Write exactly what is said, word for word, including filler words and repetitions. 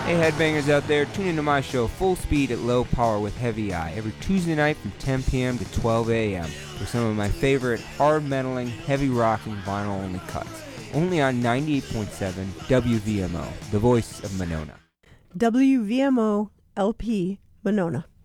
Hey headbangers out there, tune into my show Full Speed at Low Power with Heavy Eye every Tuesday night from ten p.m. to twelve a.m. for some of my favorite hard metaling, heavy rocking vinyl only cuts. Only on ninety-eight point seven W V M O, the voice of Monona. W V M O L P Monona.